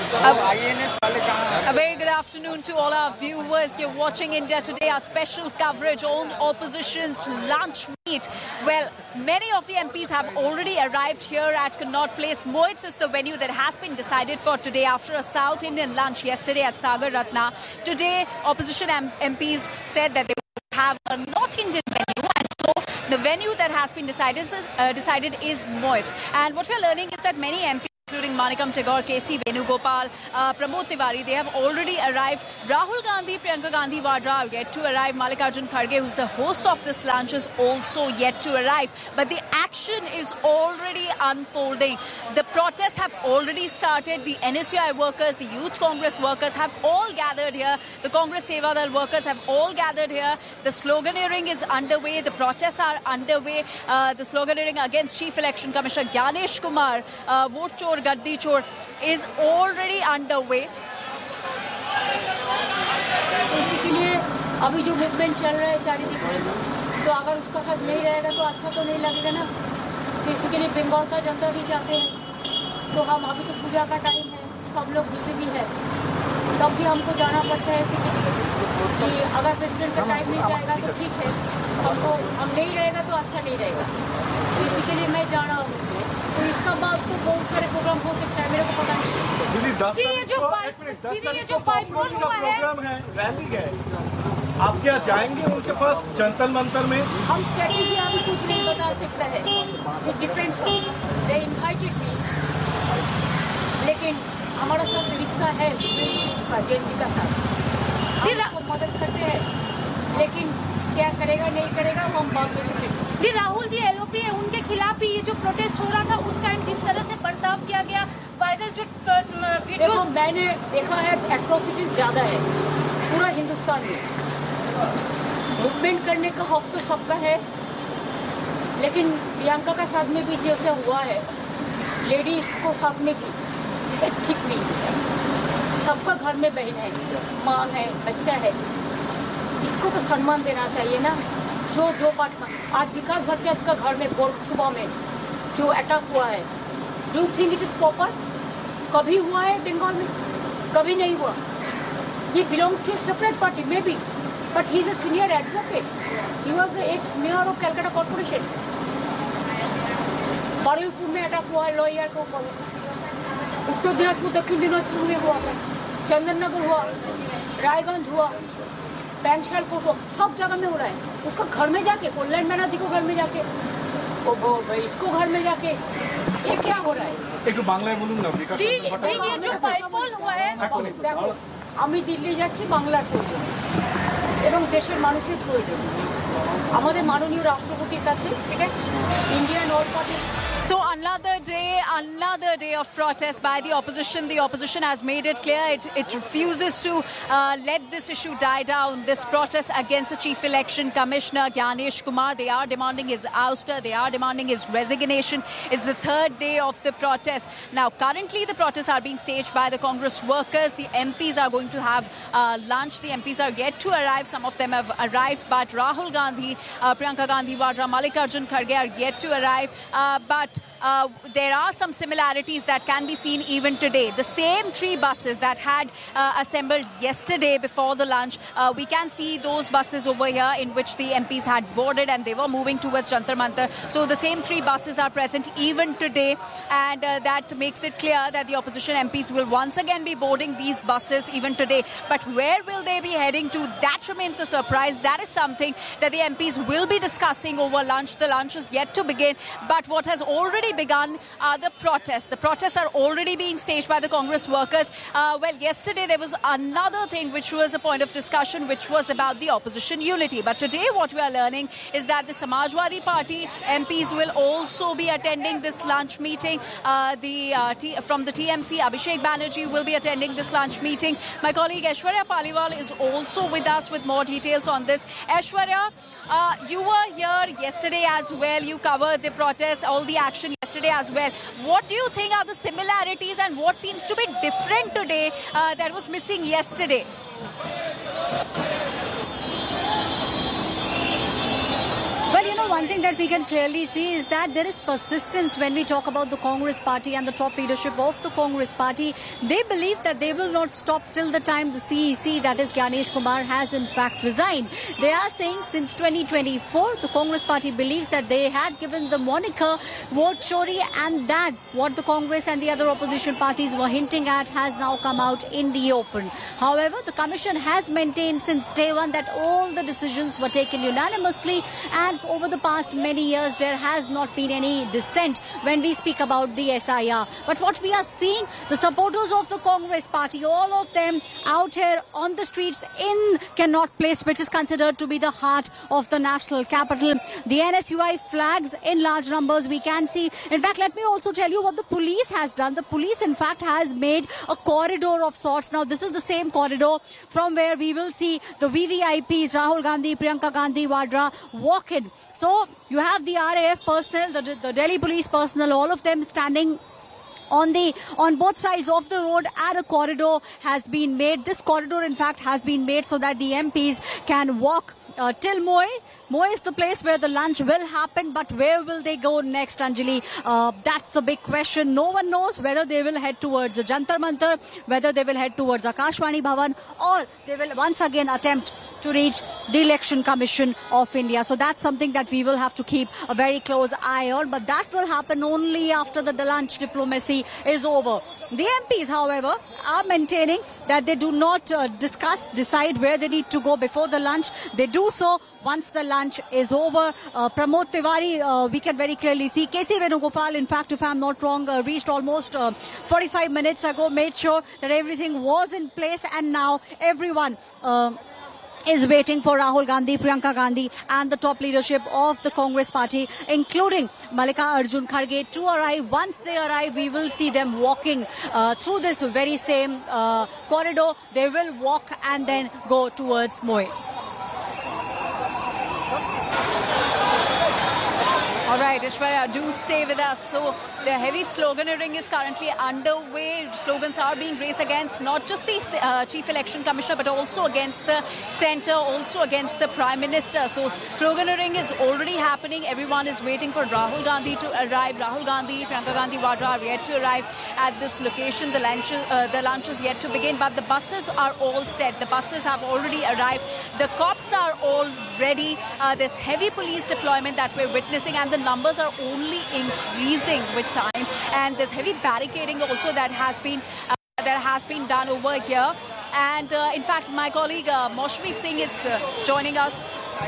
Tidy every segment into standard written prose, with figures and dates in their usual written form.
A very good afternoon to all our viewers. You're watching India Today, our special coverage on opposition's lunch meet. Well, many of the MPs have already arrived here at Connaught Place. Moit's is the venue that has been decided for today after a South Indian lunch yesterday at Sagar Ratna. Today, opposition MPs said that they would have a North Indian venue, and so the venue that has been decided is Moit's. And what we're learning is that many MPs, including Manikam Tagore, KC Venugopal, Pramod Tiwari, they have already arrived. Rahul Gandhi, Priyanka Gandhi Vadra are yet to arrive. Mallikarjun Kharge, who's the host of this lunch, is also yet to arrive. But the action is already unfolding. The protests have already started. The NSUI workers, the Youth Congress workers have all gathered here. The Congress Seva Dal workers have all gathered here. The sloganeering is underway. The protests are underway. The sloganeering against Chief Election Commissioner Gyanesh Kumar, Vote Chor Gaddi Chor, is already underway. इसलिए अभी जो movement चल रहा है चारिदिक में, तो अगर उसका साथ नहीं रहेगा तो अच्छा तो नहीं लगेगा ना। इसी के लिए बंगाल का जनता भी चाहते हैं। तो हम अभी तो पूजा का टाइम है, सब लोग बिजी भी है, तब भी हमको जाना पड़ता है इसी के लिए कि अगर प्रेसिडेंट का टाइम नहीं जाएगा तो ठीक है, हमको हम नहीं रहेगा तो अच्छा नहीं रहेगा। इसी के लिए मैं जा रहा हूँ। तो इसका बाद तो बहुत सारे प्रोग्राम हो सकता है, मेरे को पता नहीं। दीदी 10 तारीख को कांग्रेस का प्रोग्राम है, रैली है, आप क्या जाएंगे उनके पास जंतर मंतर में? हम स्ट्रेटेजी अभी कुछ नहीं बता सकता है, it depends on they invited me, लेकिन हमारा साथ रिश्ता है जेएनपी का साथ, हम आपको मदद करते हैं, लेकिन क्या करेगा नहीं करेगा वो हम बात नहीं सकते। जी राहुल जी एलओपी है, उनके खिलाफ ही ये जो प्रोटेस्ट हो रहा था उस टाइम जिस तरह से बर्ताव किया गया, वायरल जो देखो मैंने देखा है एट्रोसिटीज ज्यादा है पूरा हिंदुस्तान में। मूवमेंट करने का हक तो सबका है, लेकिन प्रियंका का साथ में भी जैसे हुआ है, लेडीज को साथ में भी ठीक नहीं है। सबका घर में बहन है, माँ है, बच्चा है, इसको तो सम्मान देना चाहिए ना। जो बात आज विकास भट्टाचार्य का घर में सुबह में जो अटैक हुआ है, do think it is proper? कभी हुआ है बंगाल में? कभी नहीं हुआ। He belongs to separate party may be, but he is a senior advocate, he was x mayor of Calcutta corporation. Baruipur में अटैक हुआ है लॉयर के ऊपर, उत्तर दिनाजपुर दक्षिण दिनाजपुर में हुआ, चंदननगर हुआ, रायगंज हुआ, बैंकशाल को सब जगह में हो रहा है। उसको घर में जाके, कल्याण बनर्जी को घर में जाके, इसको घर में जाके, ये क्या हो रहा है? एक बांग्लाয় বলুন না বিকাশ ये जो বাইপল हुआ है, দেখো আমি দিল্লি যাচ্ছি বাংলার প্রয়োজন এবং দেশের মানুষের প্রয়োজন, আমাদের মাননীয় রাষ্ট্রপতির কাছে, ঠিক আছে, Indian all party. So another day of protest by the opposition. The opposition has made it clear it refuses to let this issue die down. This protest against the Chief Election Commissioner Gyanesh Kumar, they are demanding his ouster, they are demanding his resignation. It's the third day of the protest. Now currently the protests are being staged by the Congress workers. The MPs are going to have lunch. The MPs are yet to arrive. Some of them have arrived, but Rahul Gandhi, Priyanka Gandhi Vadra, Mallikarjun Kharge are yet to arrive. But there are some similarities that can be seen even today. The same 3 buses that had assembled yesterday before the lunch, we can see those buses over here in which the MPs had boarded and they were moving towards Jantar Mantar. So the same 3 buses are present even today, and that makes it clear that the opposition MPs will once again be boarding these buses even today. But where will they be heading to? That remains a surprise. That is something that the MPs will be discussing over lunch. The lunch is yet to begin, but what has already begun are the protests. The protests are already being staged by the Congress workers. Well, yesterday there was another thing which was a point of discussion, which was about the opposition unity. But today what we are learning is that the Samajwadi Party MPs will also be attending this lunch meeting. From the TMC, Abhishek Banerjee will be attending this lunch meeting. My colleague Aishwarya Paliwal is also with us with more details on this. Aishwarya, you were here yesterday as well. You covered the protests, all the action yesterday as well. What do you think are the similarities and what seems to be different today that was missing yesterday? Well, one thing that we can clearly see is that there is persistence when we talk about the Congress party and the top leadership of the Congress party. They believe that they will not stop till the time the CEC, that is Gyanesh Kumar, has in fact resigned. They are saying since 2024, the Congress party believes that they had given the moniker vote chori, and that what the Congress and the other opposition parties were hinting at has now come out in the open. However, the Commission has maintained since day one that all the decisions were taken unanimously, and over the past many years there has not been any dissent when we speak about the SIR. But what we are seeing, the supporters of the Congress party, all of them out here on the streets in Connaught Place, which is considered to be the heart of the national capital. The NSUI flags in large numbers we can see. In fact, let me also tell you what the police has done. The police in fact has made a corridor of sorts. Now this is the same corridor from where we will see the VVIPs, Rahul Gandhi, Priyanka Gandhi Vadra, walk in. So you have the RAF personnel, the Delhi police personnel, all of them standing on both sides of the road, and a corridor has been made. This corridor in fact has been made so that the MPs can walk till Moy. Moy is the place where the lunch will happen, but where will they go next, Anjali? That's the big question. No one knows whether they will head towards the Jantar Mantar, whether they will head towards Akashvani Bhavan, or they will once again attempt to reach the Election Commission of India. So that's something that we will have to keep a very close eye on, but that will happen only after the lunch diplomacy is over. The MPs, however, are maintaining that they do not decide where they need to go before the lunch. They do so once the lunch is over. Pramod Tiwari, we can very clearly see. KC Venugopal, in fact, if I'm not wrong, reached almost 45 minutes ago, made sure that everything was in place, and now everyone is waiting for Rahul Gandhi, Priyanka Gandhi and the top leadership of the Congress party, including Mallikarjun Kharge, to arrive. Once they arrive, we will see them walking through this very same corridor. They will walk and then go towards Moy. All right, Ishwarya, do stay with us. So the heavy sloganeering is currently underway. Slogans are being raised against not just the Chief Election Commissioner, but also against the centre, also against the Prime Minister. So sloganeering is already happening. Everyone is waiting for Rahul Gandhi to arrive. Rahul Gandhi, Priyanka Gandhi Vadra are yet to arrive at this location. The lunch is yet to begin, but the buses are all set. The buses have already arrived. The cops are all ready. There's heavy police deployment that we're witnessing, and the numbers are only increasing with time, and there's heavy barricading also that has been done over here. And in fact, my colleague Maushmi Singh is joining us.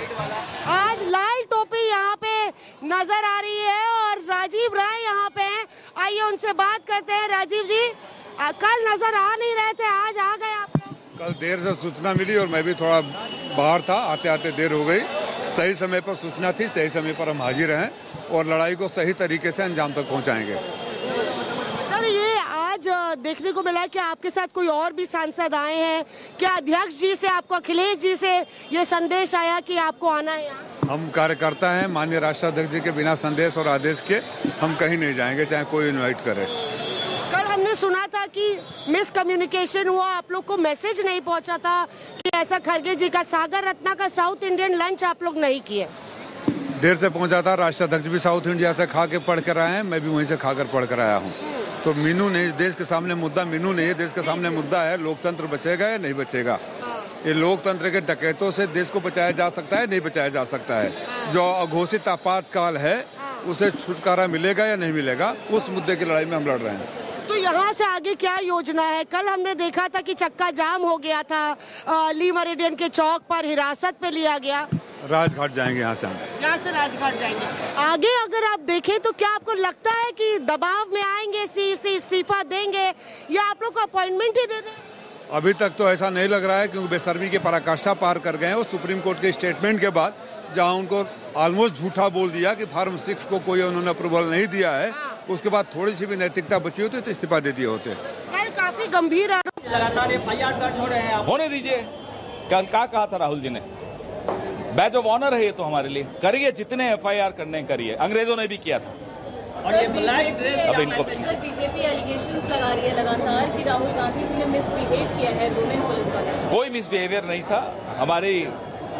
आज लाल टोपी यहाँ पे नजर आ रही है और राजीव राय यहाँ पे हैं। आइए उनसे बात करते हैं। राजीव जी, कल नजर आ नहीं रहे थे, आज आ गए आप लोग? कल देर से सूचना मिली और मैं भी थोड़ा बाहर था, आते आते देर हो गई। सही समय पर सूचना थी, सही समय पर हम हाजिर हैं और लड़ाई को सही तरीके से अंजाम तक पहुंचाएंगे। सर, ये आज देखने को मिला कि आपके साथ कोई और भी सांसद आए हैं। क्या अध्यक्ष जी से, आपको अखिलेश जी से ये संदेश आया कि आपको आना है यहाँ? हम कार्यकर्ता हैं, माननीय राष्ट्राध्यक्ष जी के बिना संदेश और आदेश के हम कहीं नहीं जाएंगे, चाहे कोई इन्वाइट करे। कल हमने सुना था कि मिसकम्युनिकेशन हुआ, आप लोग को मैसेज नहीं पहुंचा था कि ऐसा खरगे जी का सागर रत्ना का साउथ इंडियन लंच आप लोग नहीं किए। देर से पहुंचा था, राष्ट्राध्यक्ष भी साउथ इंडिया से खा के पढ़ कर आए हैं, मैं भी वहीं से खाकर पढ़ कर आया हूँ। तो मीनू नहीं, देश के सामने मुद्दा मीनू नहीं है, देश के सामने मुद्दा है लोकतंत्र बचेगा या नहीं बचेगा। ये लोकतंत्र के डकैतों से देश को बचाया जा सकता है, नहीं बचाया जा सकता है। जो अघोषित आपातकाल है उसे छुटकारा मिलेगा या नहीं मिलेगा, उस मुद्दे की लड़ाई में हम लड़ रहे हैं। तो यहाँ से आगे क्या योजना है? कल हमने देखा था कि चक्का जाम हो गया था, ली मेरिडियन के चौक पर हिरासत पे लिया गया। राजघाट जाएंगे यहाँ से, हम यहाँ से राजघाट जाएंगे। आगे अगर आप देखें तो क्या आपको लगता है कि दबाव में आएंगे, सीईसी इस्तीफा देंगे या आप लोग को अपॉइंटमेंट ही दे दें? अभी तक तो ऐसा नहीं लग रहा है, क्योंकि बेशर्मी की पराकाष्ठा पार कर गए हैं और सुप्रीम कोर्ट के स्टेटमेंट के बाद जहां उनको ऑलमोस्ट झूठा बोल दिया कि फार्म 6 को कोई उन्होंने अप्रूवल नहीं दिया है, उसके बाद थोड़ी सी भी नैतिकता बची होती तो इस्तीफा दे दिए होते। कल काफी गंभीर आरोप लगातार FIR दर्ज हो रहे हैं। होने दीजिए, कल क्या कहा था राहुल जी ने? बैच ऑफ ऑनर है ये तो हमारे लिए, करिए जितने FIR करने करिए, अंग्रेजों ने भी किया था। और ये ब्लैक ड्रेस, अब इनको बीजेपी एलिगेशंस लगा रही है लगातार कि राहुल गांधी जी ने मिसबिहेव किया है वुमेन पुलिस वाले। कोई मिसबिहेवियर नहीं था। हमारी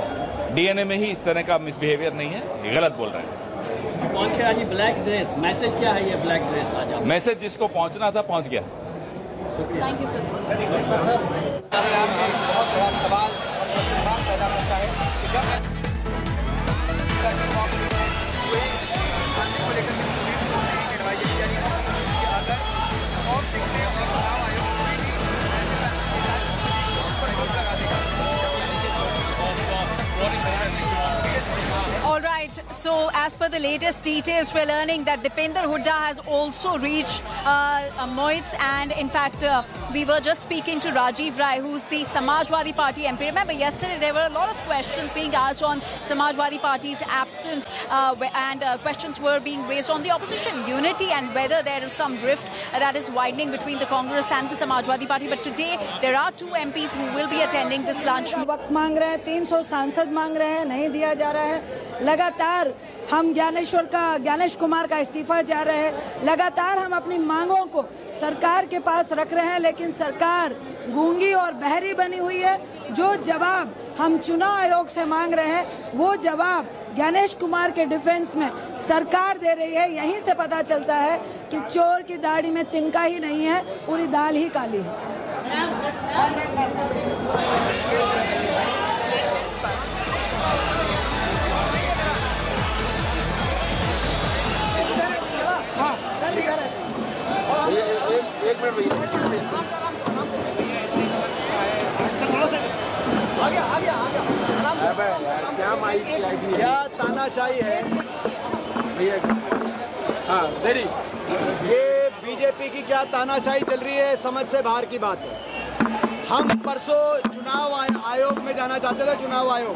डीएनए में ही इस तरह का मिसबिहेवियर नहीं है, ये गलत बोल रहे हैं। पहुंच गया जी ब्लैक ड्रेस, मैसेज क्या है ये ब्लैक ड्रेस आज आप? मैसेज जिसको पहुंचना था पहुंच गया। Thank you sir. बहुत बड़ा सवाल और पैदा करता है कि जब को लेकर एडवाइजरी जारी की कि अगर फॉर्म 6 में और चुनाव आयोग कोई भी पर रोक लगा देगा। All right, so as per the latest details, we're learning that Dipender Hooda has also reached Moitz, and in fact, we were just speaking to Rajiv Rai, who's the Samajwadi Party MP. Remember, yesterday there were a lot of questions being asked on Samajwadi Party's absence, and questions were being raised on the opposition unity and whether there is some rift that is widening between the Congress and the Samajwadi Party. But today, there are two MPs who will be attending this lunch. वक्त मांग रहे हैं, 300 सांसद मांग रहे हैं, नहीं दिया जा रहा है। लगातार हम ज्ञानेश कुमार का इस्तीफा जा रहे हैं। लगातार हम अपनी मांगों को सरकार के पास रख रहे हैं, लेकिन सरकार गूंगी और बहरी बनी हुई है। जो जवाब हम चुनाव आयोग से मांग रहे हैं, वो जवाब ज्ञानेश कुमार के डिफेंस में सरकार दे रही है। यहीं से पता चलता है कि चोर की दाढ़ी में तिनका ही नहीं है, पूरी दाल ही काली है। एक मिनट क्या तानाशाही है? हाँ रेडी। ये बीजेपी की क्या तानाशाही चल रही है, समझ से बाहर की बात है। हम परसों चुनाव आयोग में जाना चाहते थे, चुनाव आयोग।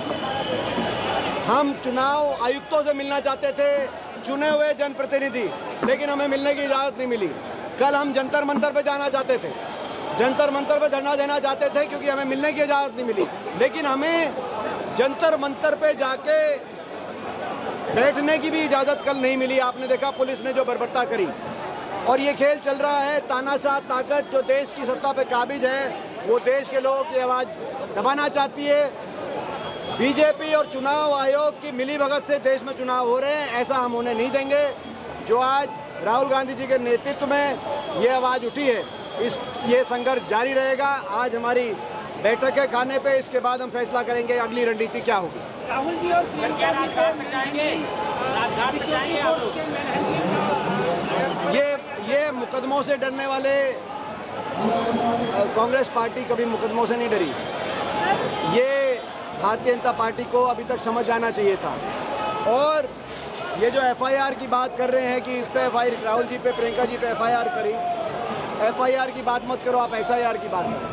हम चुनाव आयुक्तों से मिलना चाहते थे, चुने हुए जनप्रतिनिधि, लेकिन हमें मिलने की इजाजत नहीं मिली। कल हम जंतर मंतर पे जाना चाहते थे, जंतर मंतर पे धरना देना चाहते थे, क्योंकि हमें मिलने की इजाजत नहीं मिली। लेकिन हमें जंतर मंतर पे जाके बैठने की भी इजाजत कल नहीं मिली। आपने देखा पुलिस ने जो बर्बरता करी, और ये खेल चल रहा है। तानाशाह ताकत जो देश की सत्ता पे काबिज है, वो देश के लोगों की आवाज दबाना चाहती है। बीजेपी और चुनाव आयोग की मिलीभगत से देश में चुनाव हो रहे हैं, ऐसा हम होने नहीं देंगे। जो आज राहुल गांधी जी के नेतृत्व में ये आवाज उठी है, ये संघर्ष जारी रहेगा। आज हमारी बैठक है खाने पे, इसके बाद हम फैसला करेंगे अगली रणनीति क्या होगी। राहुल जी और ये मुकदमों से डरने वाले, कांग्रेस पार्टी कभी मुकदमों से नहीं डरी। ये भारतीय जनता पार्टी को अभी तक समझ आना चाहिए था। और ये जो एफआईआर की बात कर रहे हैं कि इस पे राहुल जी पे, प्रियंका जी पे एफआईआर करी, एफआईआर की बात मत करो, आप एसआईआर की बात करो।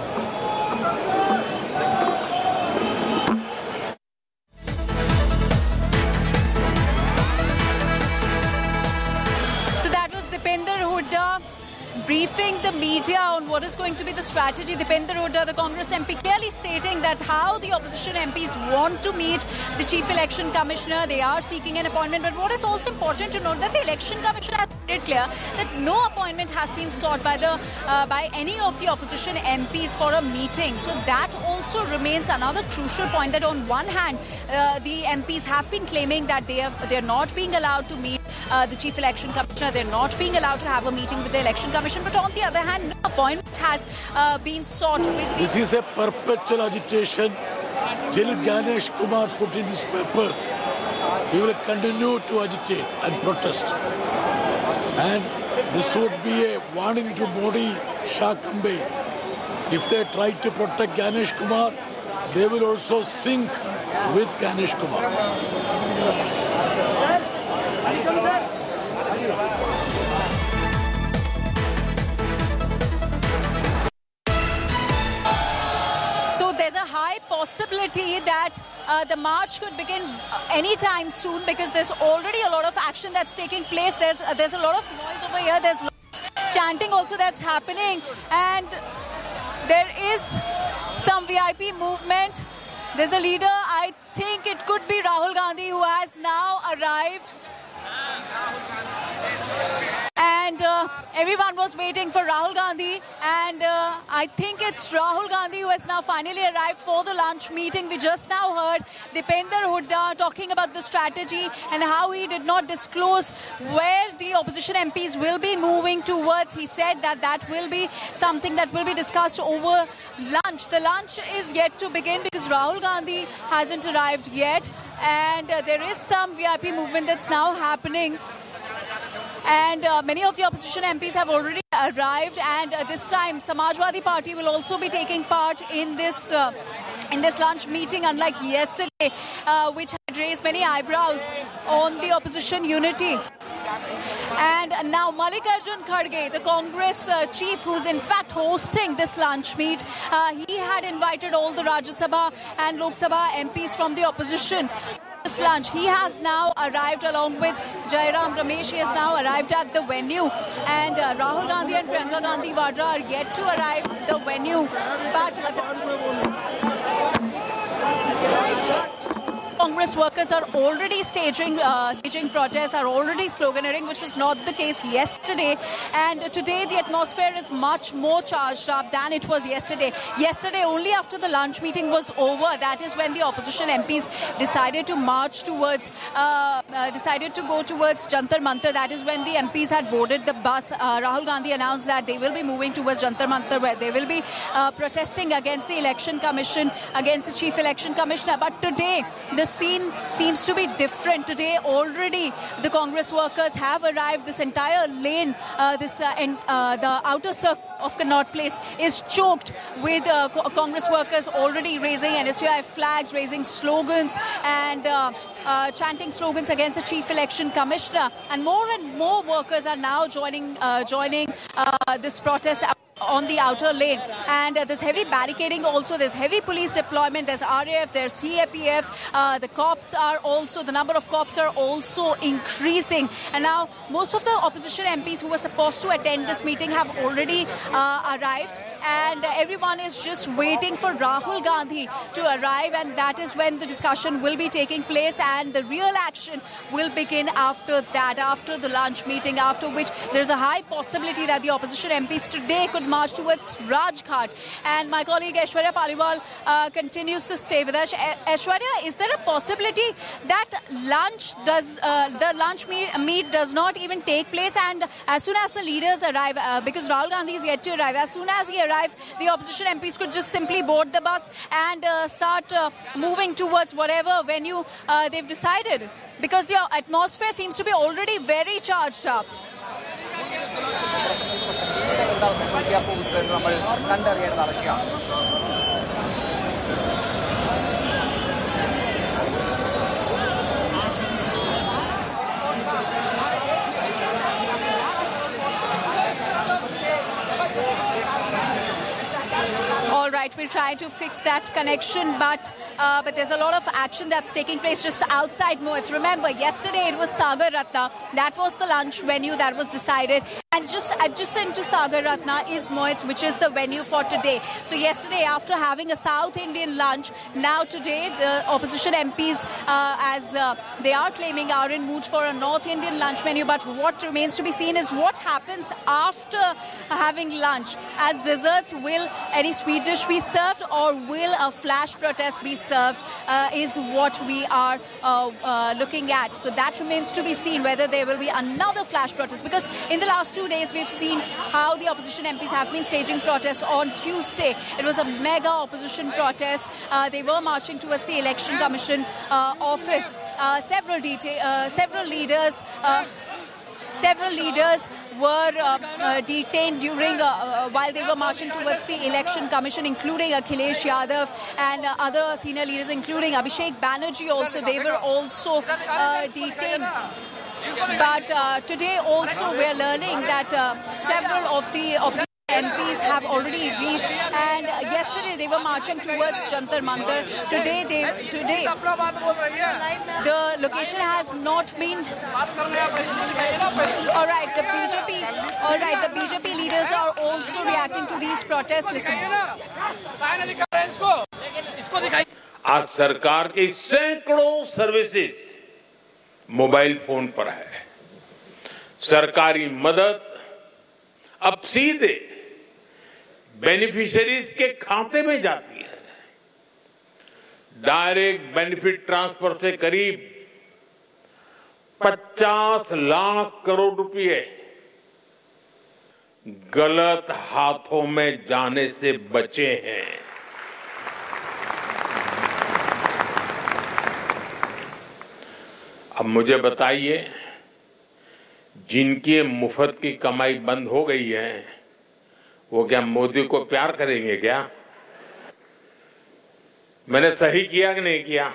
So that was Dipender Hooda briefing the media on what is going to be the strategy. Dipender Hooda, the Congress MP, clearly stating that how the opposition MPs want to meet the Chief Election Commissioner. They are seeking an appointment. But what is also important to note that the Election Commissioner has made it clear that no appointment has been sought by any of the opposition MPs for a meeting. So that also remains another crucial point, that on one hand, the MPs have been claiming that they're not being allowed to meet the Chief Election Commissioner. They're not being allowed to have a meeting with the Election Commission. But on the other hand, no appointment has been sought with the... This is a perpetual agitation till Ganesh Kumar put in his papers. We will continue to agitate and protest. And this would be a warning to Modi, Shah Kambe. If they try to protect Ganesh Kumar, they will also sink with Ganesh Kumar. So there's a high possibility that the march could begin anytime soon, because there's already a lot of action that's taking place. There's a lot of noise over here. There's chanting also that's happening, and there is some VIP movement. There's a leader. I think it could be Rahul Gandhi, who has now arrived. And and everyone was waiting for Rahul Gandhi, and I think it's Rahul Gandhi who has now finally arrived for the lunch meeting. We just now heard Dipender Hooda talking about the strategy and how he did not disclose where the opposition MPs will be moving towards. He said that that will be something that will be discussed over lunch. The lunch is yet to begin because Rahul Gandhi hasn't arrived yet, and there is some VIP movement that's now happening. And many of the opposition MPs have already arrived, and this time Samajwadi Party will also be taking part in this lunch meeting, unlike yesterday, which had raised many eyebrows on the opposition unity. And now Mallikarjun Kharge, the Congress chief, who's in fact hosting this lunch meet, he had invited all the Rajya Sabha and Lok Sabha MPs from the opposition. This lunch. He has now arrived along with Jairam Ramesh. He has now arrived at the venue, and Rahul Gandhi and Priyanka Gandhi Vadra are yet to arrive at the venue. But Congress workers are already staging protests, are already sloganeering, which was not the case yesterday. And today the atmosphere is much more charged up than it was yesterday. Yesterday, only after the lunch meeting was over, that is when the opposition MPs decided to march towards, decided to go towards Jantar Mantar. That is when the MPs had boarded the bus. Rahul Gandhi announced that they will be moving towards Jantar Mantar, where they will be protesting against the Election Commission, against the Chief Election Commissioner. But today, the scene seems to be different. Today already the Congress workers have arrived. This entire lane, the outer circle of Connaught Place is choked with Congress workers already raising NSUI flags, raising slogans and chanting slogans against the Chief Election Commissioner. And more workers are now joining this protest on the outer lane, and there's heavy barricading also. There's heavy police deployment. There's RAF, there's CAPF. The number of cops are also increasing. And now most of the opposition MPs who were supposed to attend this meeting have already arrived, and everyone is just waiting for Rahul Gandhi to arrive, and that is when the discussion will be taking place, and the real action will begin after that, after the lunch meeting, after which there's a high possibility that the opposition MPs today could march towards Rajghat. And my colleague Aishwarya Paliwal continues to stay with us. Aishwarya, is there a possibility that the lunch meet does not even take place, and as soon as the leaders arrive, because Rahul Gandhi is yet to arrive, as soon as he arrives, the opposition MPs could just simply board the bus and start moving towards whatever venue they've decided, because the atmosphere seems to be already very charged up. All right, we'll try to fix that connection, but there's a lot of action that's taking place just outside Moets. Remember, yesterday it was Sagar Ratna. That was the lunch venue that was decided. And just adjacent to Sagar Ratna is Moets, which is the venue for today. So yesterday, after having a South Indian lunch, now today the opposition MPs, as they are claiming, are in mood for a North Indian lunch menu. But what remains to be seen is what happens after having lunch. As desserts, will any sweet dish be served, or will a flash protest be served, is what we are looking at. So that remains to be seen, whether there will be another flash protest, because in the last 2 days we've seen how the opposition MPs have been staging protests. On Tuesday it was a mega opposition protest. They were marching towards the Election Commission office. Several leaders were detained during while they were marching towards the Election Commission, including Akhilesh Yadav and other senior leaders, including Abhishek Banerjee also. They were also detained. But today also we are learning that several of the opposition MPs have already reached, and yesterday they were marching towards Jantar Mantar. Today the location has not been. All right, the BJP leaders are also reacting to these protests. Listen. आज सरकार की सैकड़ों services mobile phone पर है। सरकारी मदद अब सीधे बेनिफिशियरीज के खाते में जाती है। डायरेक्ट बेनिफिट ट्रांसफर से करीब 50 लाख करोड़ रुपए गलत हाथों में जाने से बचे हैं। अब मुझे बताइए, जिनकी मुफ्त की कमाई बंद हो गई है वो क्या मोदी को प्यार करेंगे क्या? मैंने सही किया कि नहीं किया?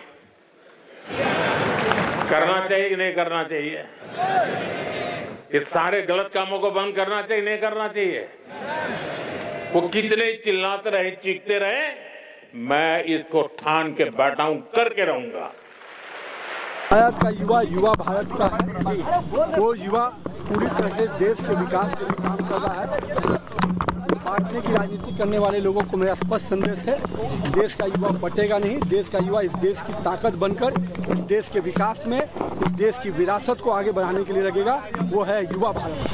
करना चाहिए कि नहीं करना चाहिए? इस सारे गलत कामों को बंद करना चाहिए नहीं करना चाहिए? वो कितने चिल्लाते रहे, चीखते रहे, मैं इसको ठान के बैठा हूं, करके रहूंगा। भारत का युवा भारत का है। वो युवा पूरी तरह से देश के विकास के लिए काम कर रहा है। बांटने की राजनीति करने वाले लोगों को मेरा स्पष्ट संदेश है, देश का युवा बटेगा नहीं। देश का युवा इस देश की ताकत बनकर इस देश के विकास में, इस देश की विरासत को आगे बढ़ाने के लिए लगेगा। वो है युवा भारत।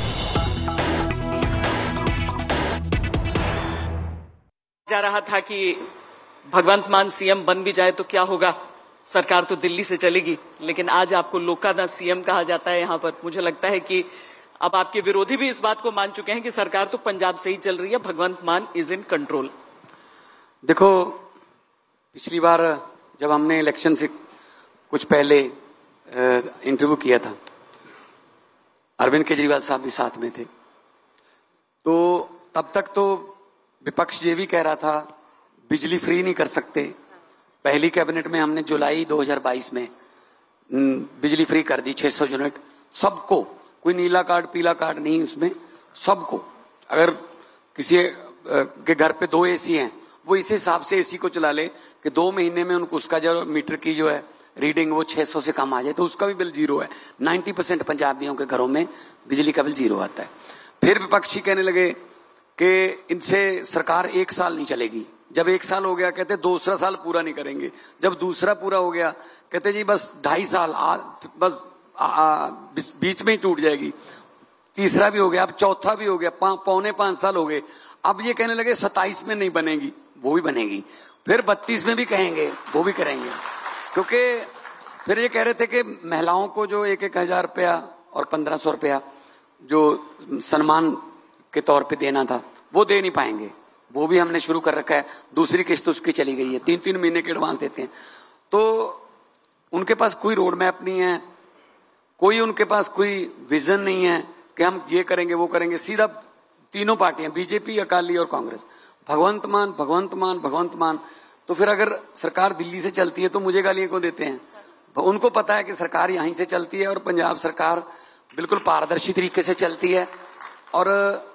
जा रहा था कि भगवंत मान सीएम बन भी जाए तो क्या होगा, सरकार तो दिल्ली से चलेगी, लेकिन आज आपको लोकादा सीएम कहा जाता है। यहाँ पर मुझे लगता है कि अब आपके विरोधी भी इस बात को मान चुके हैं कि सरकार तो पंजाब से ही चल रही है, भगवंत मान इज इन कंट्रोल। देखो, पिछली बार जब हमने इलेक्शन से कुछ पहले इंटरव्यू किया था, अरविंद केजरीवाल साहब भी साथ में थे, तो तब तक तो विपक्ष ये भी कह रहा था बिजली फ्री नहीं कर सकते। पहली कैबिनेट में हमने जुलाई 2022 में बिजली फ्री कर दी 600 यूनिट सबको, कोई नीला कार्ड पीला कार्ड नहीं, उसमें सबको। अगर किसी के घर पे 2 एसी हैं, वो इस हिसाब से एसी को चला ले कि 2 महीने में उनको उसका जो मीटर की जो है रीडिंग वो 600 से कम आ जाए, तो उसका भी बिल जीरो है। 90% पंजाबियों के घरों में बिजली का बिल जीरो आता है। फिर विपक्षी कहने लगे कि इनसे सरकार 1 साल नहीं चलेगी। जब 1 साल हो गया कहते दूसरा साल पूरा नहीं करेंगे। जब दूसरा पूरा हो गया कहते जी बस 2.5 साल बस बीच में ही टूट जाएगी। तीसरा भी हो गया, अब चौथा भी हो गया, 4.25 साल हो गए। अब ये कहने लगे 27 में नहीं बनेगी, वो भी बनेगी। फिर 32 में भी कहेंगे, वो भी करेंगे। क्योंकि फिर ये कह रहे थे कि महिलाओं को जो 1-1 हजार रुपया और 1500 रुपया जो सम्मान के तौर पे देना था वो दे नहीं पाएंगे, वो भी हमने शुरू कर रखा है। दूसरी किस्त उसकी चली गई है, 3-3 महीने के एडवांस देते हैं। तो उनके पास कोई रोड मैप नहीं है, कोई उनके पास कोई विजन नहीं है कि हम ये करेंगे वो करेंगे। सीधा तीनों पार्टियां बीजेपी, अकाली और कांग्रेस भगवंत मान भगवंत मान भगवंत मान। तो फिर अगर सरकार दिल्ली से चलती है तो मुझे गालियां क्यों देते हैं? उनको पता है कि सरकार यहीं से चलती है और पंजाब सरकार बिल्कुल पारदर्शी तरीके से चलती है। और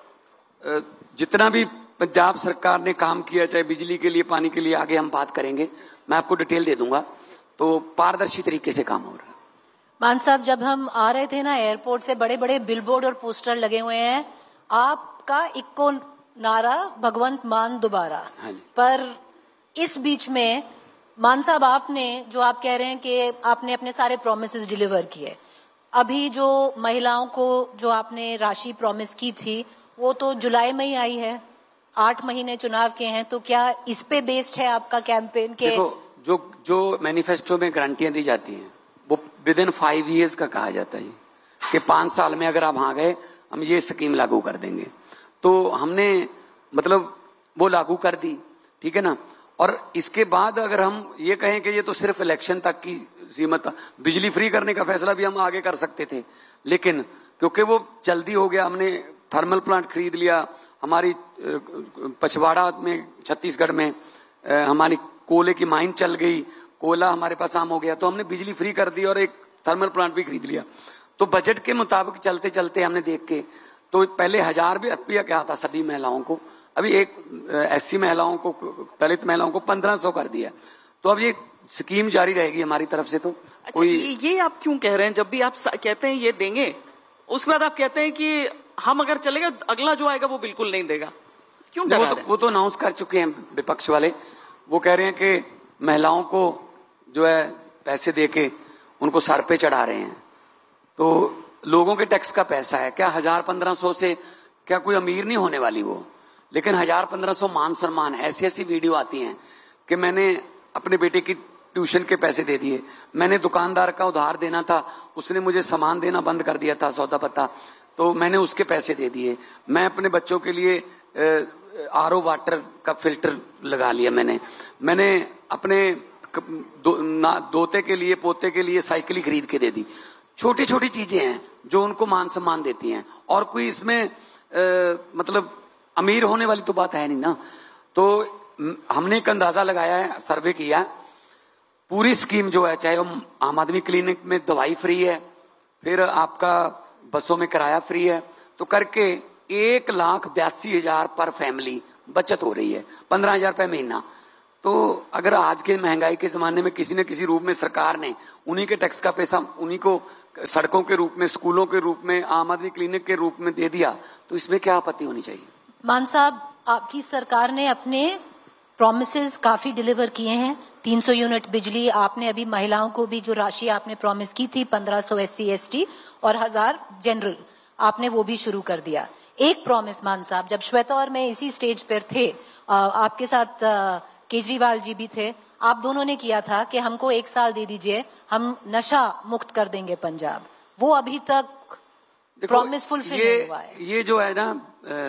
जितना भी पंजाब सरकार ने काम किया, चाहे बिजली के लिए, पानी के लिए, आगे हम बात करेंगे, मैं आपको डिटेल दे दूंगा। तो पारदर्शी तरीके से काम हो रहा है। मान साहब, जब हम आ रहे थे ना एयरपोर्ट से, बड़े बड़े बिलबोर्ड और पोस्टर लगे हुए हैं, आपका इक्को नारा भगवंत मान दोबारा। पर इस बीच में मान साहब, आपने जो आप कह रहे हैं कि आपने अपने सारे प्रोमिसेस डिलीवर किए, अभी जो महिलाओं को जो आपने राशि प्रॉमिस की थी वो तो जुलाई में ही आई है, 8 महीने चुनाव के हैं, तो क्या इस पे बेस्ड है आपका कैंपेन के? देखो, जो मैनिफेस्टो में गारंटियां दी जाती हैं वो विद इन 5 years का कहा जाता है कि 5 साल में अगर आप आ गए हम ये स्कीम लागू कर देंगे। तो हमने मतलब वो लागू कर दी, ठीक है ना। और इसके बाद अगर हम ये कहें कि ये तो सिर्फ इलेक्शन तक की सीमित, बिजली फ्री करने का फैसला भी हम आगे कर सकते थे, लेकिन क्योंकि वो जल्दी हो गया, हमने थर्मल प्लांट खरीद लिया। हमारी पछवाड़ा में छत्तीसगढ़ में हमारी कोयले की माइन चल गई, कोयला हमारे पास आम हो गया, तो हमने बिजली फ्री कर दी और एक थर्मल प्लांट भी खरीद लिया। तो बजट के मुताबिक चलते चलते हमने देख के, तो पहले 1000 भी रुपया क्या था सभी महिलाओं को, अभी एक SC महिलाओं को, दलित महिलाओं को 1500 कर दिया। तो अब ये स्कीम जारी रहेगी हमारी तरफ से। तो अच्छा, ये आप क्यों कह रहे हैं? जब भी आप कहते हैं ये देंगे, उसके बाद आप कहते हैं कि हम अगर चलेगा अगला जो आएगा वो बिल्कुल नहीं देगा, क्यों? वो तो अनाउंस कर चुके हैं विपक्ष वाले। वो कह रहे हैं कि महिलाओं को जो है पैसे देके उनको सर पे चढ़ा रहे हैं। तो लोगों के टैक्स का पैसा है क्या 1000-1500 से क्या कोई अमीर नहीं होने वाली वो, लेकिन 1000-1500 मान सम्मान, ऐसी ऐसी वीडियो आती हैं कि मैंने अपने बेटे की ट्यूशन के पैसे दे दिए, मैंने दुकानदार का उधार देना था, उसने मुझे सामान देना बंद कर दिया था, सौदा पत्ता, तो मैंने उसके पैसे दे दिए। मैं अपने बच्चों के लिए आरओ वाटर का फिल्टर लगा लिया, मैंने अपने दोते के लिए, पोते के लिए साइकिल खरीद के दे दी। छोटी छोटी चीजें हैं जो उनको मान सम्मान देती हैं, और कोई इसमें मतलब अमीर होने वाली तो बात है नहीं ना। तो हमने एक अंदाजा लगाया है, सर्वे किया, पूरी स्कीम जो है, चाहे वो आम आदमी क्लिनिक में दवाई फ्री है, फिर आपका बसों में किराया फ्री है, तो करके 1,82,000 पर फैमिली बचत हो रही है, 15,000 रुपए महीना। तो अगर आज के महंगाई के जमाने में किसी न किसी रूप में सरकार ने उन्हीं के टैक्स का पैसा उन्हीं को सड़कों के रूप में, स्कूलों के रूप में, आम आदमी क्लिनिक के रूप में दे दिया, तो इसमें क्या आपत्ति होनी चाहिए? मान साहब, आपकी सरकार ने अपने प्रॉमिसेस काफी डिलीवर किए हैं। 300 यूनिट बिजली, आपने अभी महिलाओं को भी जो राशि आपने प्रॉमिस की थी 1500 SC/ST और 1000 जनरल, आपने वो भी शुरू कर दिया। एक प्रॉमिस मान साहब, जब श्वेता और मैं इसी स्टेज पर थे, आपके साथ केजरीवाल जी भी थे, आप दोनों ने किया था कि हमको 1 साल दे दीजिए, हम नशा मुक्त कर देंगे पंजाब। वो अभी तक प्रॉमिस फुलफिल नहीं हुआ है। ये जो है ना,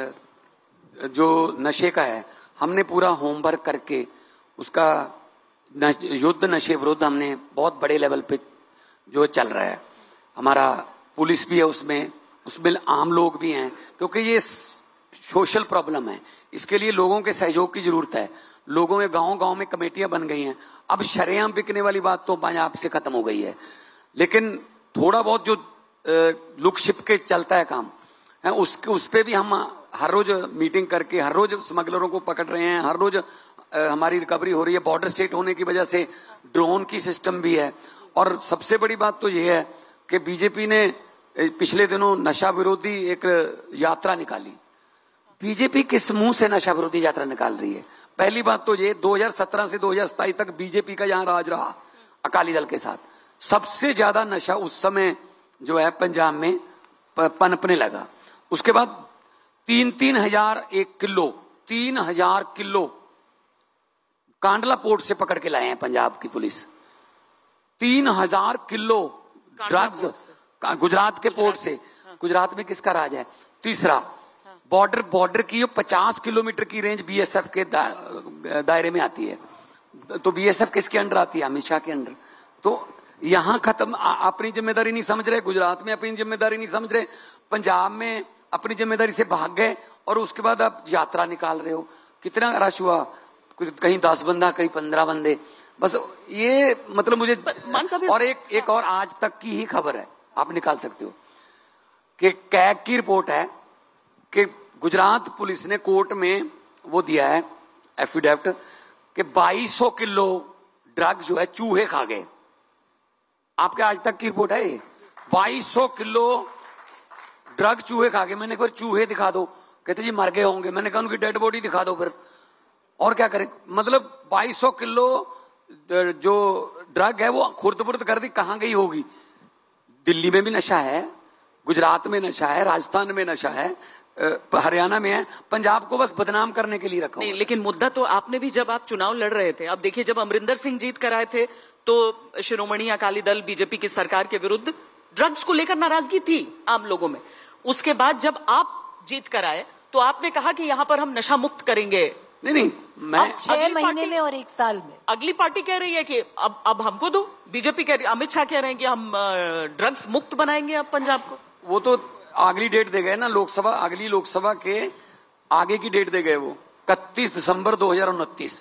जो नशे का है, हमने पूरा होमवर्क करके उसका युद्ध नशे विरुद्ध हमने बहुत बड़े लेवल पे जो चल रहा है। हमारा पुलिस भी है उसमें आम लोग भी हैं, क्योंकि ये सोशल प्रॉब्लम है। इसके लिए लोगों के सहयोग की जरूरत है। लोगों में गांव-गांव में कमेटियां बन गई हैं। अब शरेआम बिकने वाली बात तो पंजाब से खत्म हो गई है, लेकिन थोड़ा बहुत जो लुक छिप के चलता है काम है, उस पे भी हम हर रोज मीटिंग करके हर रोज स्मगलरों को पकड़ रहे हैं, हर रोज हमारी रिकवरी हो रही है। बॉर्डर स्टेट होने की वजह से ड्रोन की सिस्टम भी है। और सबसे बड़ी बात तो ये है कि बीजेपी ने पिछले दिनों नशा विरोधी एक यात्रा निकाली। बीजेपी किस मुंह से नशा विरोधी यात्रा निकाल रही है? पहली बात तो ये, 2017 से 2027 तक बीजेपी का यहां राज रहा अकाली दल के साथ। सबसे ज्यादा नशा उस समय जो है पंजाब में पनपने लगा। उसके बाद 3,000 किलो कांडला पोर्ट से पकड़ के लाए हैं पंजाब की पुलिस। 3,000 किलो ड्रग्स गुजरात के पोर्ट से। गुजरात में किसका राज है? तीसरा, बॉर्डर की 50 किलोमीटर की रेंज बीएसएफ के दायरे में आती है। तो बीएसएफ किसके अंडर आती है? अमित शाह के अंडर। तो यहां खत्म, अपनी जिम्मेदारी नहीं समझ रहे, गुजरात में अपनी जिम्मेदारी नहीं समझ रहे, पंजाब में अपनी जिम्मेदारी से भाग गए, और उसके बाद आप यात्रा निकाल रहे हो। कितना रश हुआ? कहीं 10 बंदा, कहीं 15 बंदे, बस ये मतलब मुझे। और एक और आज तक की ही खबर है, आप निकाल सकते हो, कि कैग की रिपोर्ट है कि गुजरात पुलिस ने कोर्ट में वो दिया है एफिडेविट कि 2200 किलो ड्रग्स जो है चूहे खा गए। आपके आज तक की रिपोर्ट है ये? 2200 किलो ड्रग चूहे खा गए। मैंने एक बार चूहे दिखा दो, कहते जी मर गए होंगे। मैंने कहा उनकी डेड बॉडी दिखा दो फिर, और क्या करें? मतलब 2200 किलो जो ड्रग है वो खुर्द-बुर्द कर दी, कहां गई होगी? दिल्ली में भी नशा है, गुजरात में नशा है, राजस्थान में नशा है, हरियाणा में है। पंजाब को बस बदनाम करने के लिए रखा। नहीं, लेकिन मुद्दा तो आपने भी, जब आप चुनाव लड़ रहे थे, अब देखिए, जब अमरिंदर सिंह जीत कर आए थे तो शिरोमणि अकाली दल बीजेपी की सरकार के विरुद्ध ड्रग्स को लेकर नाराजगी थी आम लोगों में। उसके बाद जब आप जीत कर आए तो आपने कहा कि यहां पर हम नशा मुक्त करेंगे। नहीं, मैं 6 महीने में और 1 साल में। अगली पार्टी कह रही है कि अब हमको दो। बीजेपी कह रही, अमित शाह कह रहे हैं कि हम ड्रग्स मुक्त बनाएंगे अब पंजाब को। वो तो अगली डेट दे गए ना, लोकसभा, अगली लोकसभा के आगे की डेट दे गए वो, 31 दिसंबर 2029।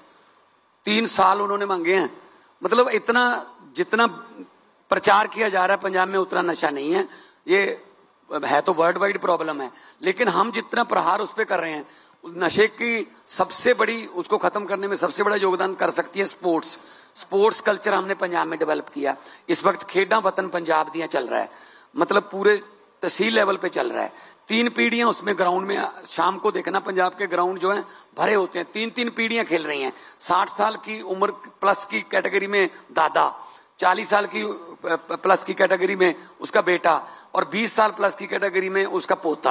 3 साल उन्होंने मांगे हैं। मतलब इतना जितना प्रचार किया जा रहा है पंजाब में उतना नशा नहीं है। ये है तो वर्ल्ड वाइड प्रॉब्लम है, लेकिन हम जितना प्रहार उस पर कर रहे हैं, नशे की सबसे बड़ी, उसको खत्म करने में सबसे बड़ा योगदान कर सकती है स्पोर्ट्स कल्चर हमने पंजाब में डेवलप किया। इस वक्त खेड़ा वतन पंजाब दिया चल रहा है, मतलब पूरे तहसील लेवल पे चल रहा है। 3 पीढ़ियां उसमें ग्राउंड में, शाम को देखना पंजाब के ग्राउंड जो है भरे होते हैं। 3 पीढ़ियां खेल रही हैं। 60 साल की उम्र प्लस की कैटेगरी में दादा, 40 साल की प्लस की कैटेगरी में उसका बेटा, और 20 साल प्लस की कैटेगरी में उसका पोता।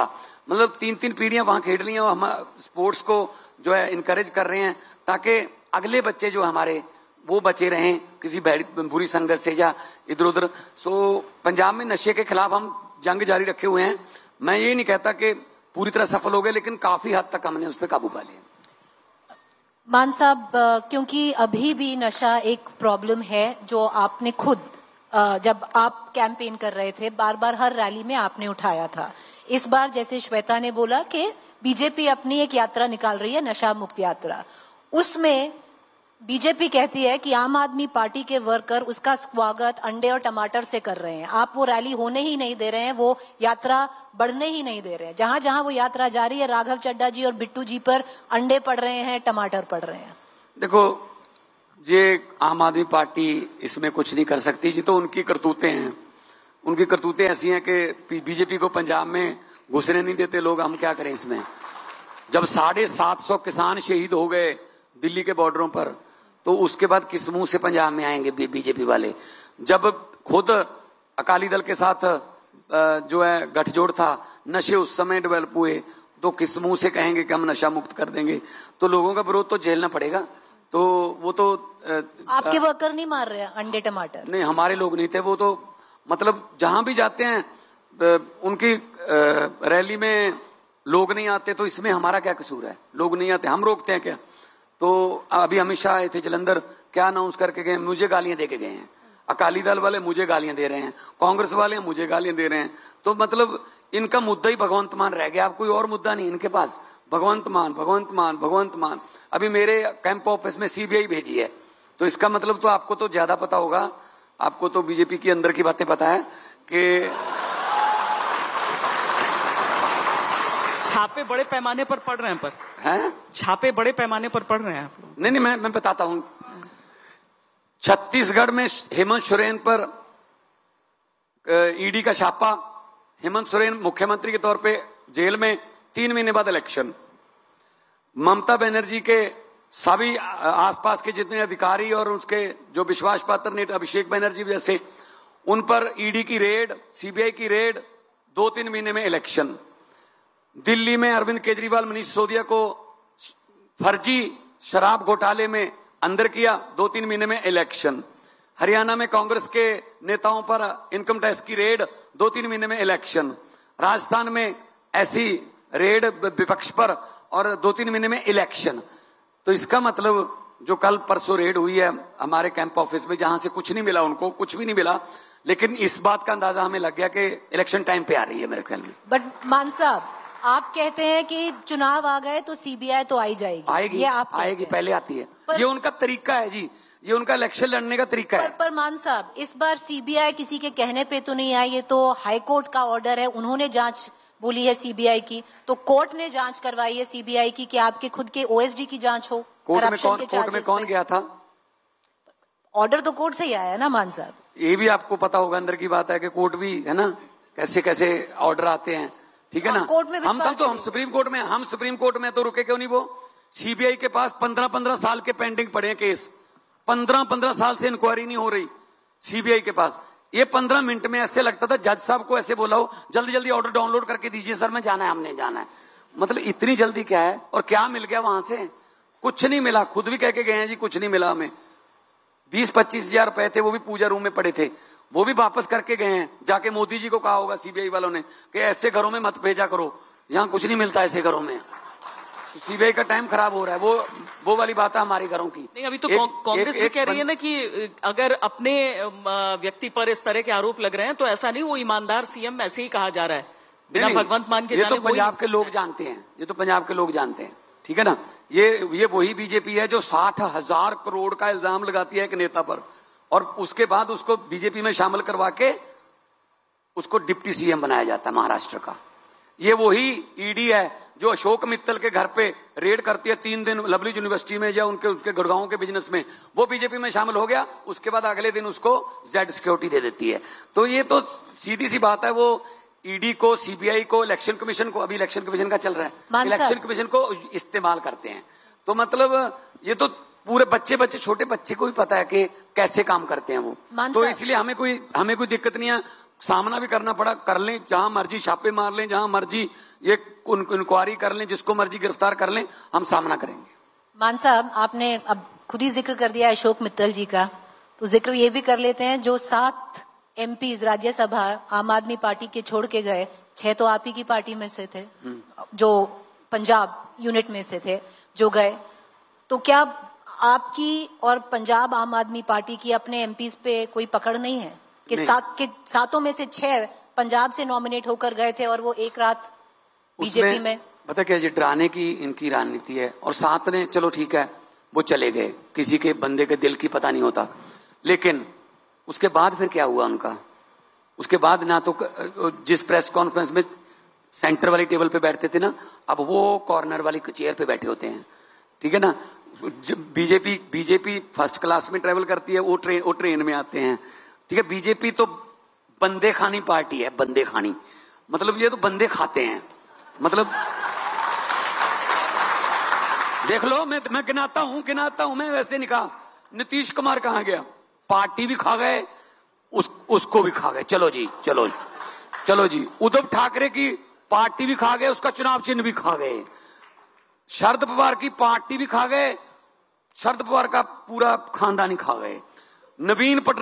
मतलब 3-3 पीढ़ियां वहां खेल ली हैं और हम स्पोर्ट्स को जो है इनकरेज कर रहे हैं ताकि अगले बच्चे जो हमारे वो बचे रहें किसी बुरी संगत से या इधर उधर। सो पंजाब में नशे के खिलाफ हम जंग जारी रखे हुए हैं। मैं ये नहीं कहता कि पूरी तरह सफल हो गए, लेकिन काफी हद तक हमने उस पर काबू पा लिया। मान साहब, क्योंकि अभी भी नशा एक प्रॉब्लम है जो आपने खुद जब आप कैंपेन कर रहे थे बार बार हर रैली में आपने उठाया था। इस बार जैसे श्वेता ने बोला कि बीजेपी अपनी एक यात्रा निकाल रही है, नशा मुक्त यात्रा, उसमें बीजेपी कहती है कि आम आदमी पार्टी के वर्कर उसका स्वागत अंडे और टमाटर से कर रहे हैं। आप वो रैली होने ही नहीं दे रहे हैं, वो यात्रा बढ़ने ही नहीं दे रहे हैं। जहां जहां वो यात्रा जारी है, राघव चड्ढा जी और बिट्टू जी पर अंडे पड़ रहे हैं, टमाटर पड़ रहे हैं। देखो, ये आम आदमी पार्टी इसमें कुछ नहीं कर सकती जी, तो उनकी करतूतें हैं। उनकी करतूतें ऐसी हैं कि बीजेपी को पंजाब में घुसने नहीं देते लोग। हम क्या करें इसमें? जब 750 किसान शहीद हो गए दिल्ली के बॉर्डरों पर, तो उसके बाद किस मुंह से पंजाब में आएंगे बीजेपी वाले? जब खुद अकाली दल के साथ जो है गठजोड़ था, नशे उस समय डेवलप हुए, तो किस मुंह से कहेंगे कि हम नशा मुक्त कर देंगे? तो लोगों का विरोध तो झेलना पड़ेगा। तो वो तो आपके वर्कर नहीं मार रहे हैं अंडे टमाटर? नहीं, हमारे लोग नहीं थे। वो तो मतलब जहां भी जाते हैं उनकी रैली में लोग नहीं आते, तो इसमें हमारा क्या कसूर है? लोग नहीं आते, हम रोकते हैं क्या? तो अभी अमित शाह आए थे जलंधर, क्या अनाउंस करके गए? मुझे गालियां दे के गए हैं। अकाली दल वाले मुझे गालियां दे रहे हैं, कांग्रेस वाले मुझे गालियां दे रहे हैं। तो मतलब इनका मुद्दा ही भगवंत मान रह गया। अब कोई और मुद्दा नहीं इनके पास। भगवंत मान, भगवंत मान, भगवंत मान। अभी मेरे कैंप ऑफिस में सीबीआई भेजी है, तो इसका मतलब तो आपको तो ज्यादा पता होगा। आपको तो बीजेपी के अंदर की बातें पता है कि छापे बड़े पैमाने पर पड़ रहे हैं। पर हैं छापे बड़े पैमाने पर पड़ रहे हैं आप लोग? नहीं, मैं बताता हूं। छत्तीसगढ़ में हेमंत सोरेन पर ईडी का छापा। हेमंत सोरेन मुख्यमंत्री के तौर पे जेल में, 3 महीने बाद इलेक्शन। ममता बनर्जी के सभी आसपास के जितने अधिकारी और उसके जो विश्वास पात्र नेता अभिषेक बनर्जी जैसे, उन पर ईडी की रेड, सीबीआई की रेड, 2-3 महीने में इलेक्शन। दिल्ली में अरविंद केजरीवाल, मनीष सिसोदिया को फर्जी शराब घोटाले में अंदर किया, 2-3 महीने में इलेक्शन। हरियाणा में कांग्रेस के नेताओं पर इनकम टैक्स की रेड, 2-3 महीने में इलेक्शन। राजस्थान में ऐसी रेड विपक्ष पर और 2-3 महीने में इलेक्शन। तो इसका मतलब जो कल परसों रेड हुई है हमारे कैंप ऑफिस में, जहां से कुछ नहीं मिला, उनको कुछ भी नहीं मिला, लेकिन इस बात का अंदाजा हमें लग गया कि इलेक्शन टाइम पे आ रही है मेरे ख्याल में। बट मान साहब, आप कहते हैं कि चुनाव आ गए तो सीबीआई तो आई जाएगी। आएगी, ये आप आएगी, पहले आती है। ये उनका तरीका है जी, ये उनका इलेक्शन लड़ने का तरीका है। पर मान साहब, इस बार सीबीआई किसी के कहने पे तो नहीं आई, ये तो हाईकोर्ट का ऑर्डर है। उन्होंने जांच बोली है सीबीआई की, तो कोर्ट ने जांच करवाई है सीबीआई की कि आपके खुद के ओएसडी की जांच हो। कोर्ट में कौन गया था? ऑर्डर तो कोर्ट से ही आया ना मान साहब। ये भी आपको पता होगा, अंदर की बात है कि कोर्ट भी है ना, कैसे कैसे ऑर्डर आते हैं, ठीक है ना। कोर्ट में हम सुप्रीम कोर्ट में तो रुके क्यों नहीं? वो सीबीआई के पास 15-15 साल के पेंडिंग पड़े हैं केस। 15-15 साल से इंक्वायरी नहीं हो रही सीबीआई के पास। ये 15 मिनट में ऐसे लगता था जज साहब को ऐसे बोला हो, जल्दी जल्दी ऑर्डर डाउनलोड करके दीजिए सर, मैं जाना है, हमने जाना है। मतलब इतनी जल्दी क्या है? और क्या मिल गया वहां से? कुछ नहीं मिला। खुद भी कह के गए हैं जी कुछ नहीं मिला हमें। 20-25 हजार रुपए थे, वो भी पूजा रूम में पड़े थे, वो भी वापस करके गए हैं। जाके मोदी जी को कहा होगा सीबीआई वालों ने कि ऐसे घरों में मत भेजा करो, यहाँ कुछ नहीं मिलता ऐसे घरों में। तो सीबीआई का टाइम खराब हो रहा है। वो वाली बात है हमारे घरों की। नहीं, अभी तो कांग्रेस भी कह रही है ना कि अगर अपने व्यक्ति पर इस तरह के आरोप लग रहे हैं तो ऐसा नहीं, वो ईमानदार सीएम ऐसे ही कहा जा रहा है बिना भगवंत मान के। ये तो पंजाब के लोग जानते हैं, ये तो पंजाब के लोग जानते हैं, ठीक है ना। ये वही बीजेपी है जो 60,000 करोड़ का इल्जाम लगाती है एक नेता पर, और उसके बाद उसको बीजेपी में शामिल करवा के उसको डिप्टी सीएम बनाया जाता है महाराष्ट्र का। ये वही ईडी है जो अशोक मित्तल के घर पे रेड करती है 3 दिन लवली यूनिवर्सिटी में या उनके गुड़गांव के बिजनेस में। वो बीजेपी में शामिल हो गया, उसके बाद अगले दिन उसको जेड सिक्योरिटी दे देती है। तो ये तो सीधी सी बात है। वो ईडी को, सीबीआई को, इलेक्शन कमीशन को, अभी इलेक्शन कमीशन का चल रहा है, इलेक्शन कमीशन को इस्तेमाल करते हैं। तो मतलब ये तो पूरे बच्चे छोटे बच्चे को भी पता है कि कैसे काम करते हैं वो। तो इसलिए हमें कोई दिक्कत नहीं है। सामना भी करना पड़ा कर लें, जहां मर्जी छापे मार लें, जहां मर्जी ये इंक्वायरी कर लें, जिसको मर्जी गिरफ्तार कर लें, हम सामना करेंगे। मान साहब, आपने अब खुद ही जिक्र कर दिया अशोक मित्तल जी का, तो जिक्र ये भी कर लेते हैं जो 7 एमपीज राज्यसभा आम आदमी पार्टी के छोड़ के गए, 6 तो आप ही की पार्टी में से थे, जो पंजाब यूनिट में से थे जो गए, तो क्या आपकी और पंजाब आम आदमी पार्टी की अपने एमपीज पे कोई पकड़ नहीं है कि सातों में से 6 पंजाब से नॉमिनेट होकर गए थे और वो एक रात बीजेपी में? पता क्या, ये डराने की इनकी रणनीति है। और 7 ने चलो ठीक है वो चले गए, किसी के बंदे के दिल की पता नहीं होता, लेकिन उसके बाद फिर क्या हुआ उनका? उसके बाद ना तो जिस प्रेस कॉन्फ्रेंस में सेंटर वाली टेबल पे बैठते थे ना, अब वो कॉर्नर वाली चेयर पे बैठे होते हैं, ठीक है ना। बीजेपी फर्स्ट क्लास में ट्रेवल करती है, वो ट्रेन में आते हैं, ठीक है। बीजेपी तो बंदे खानी पार्टी है, बंदे खानी, मतलब ये तो बंदे खाते हैं, मतलब देख लो, मैं गिनाता हूं, मैं वैसे नहीं कहा। नीतीश कुमार कहां गया? पार्टी भी खा गए, उसको भी खा गए, चलो जी। उद्धव ठाकरे की पार्टी भी खा गए, उसका चुनाव चिन्ह भी खा गए। शरद पवार की पार्टी भी खा गए, शरद पवार का पूरा खानदान ही खा गए। नवीन पटनायक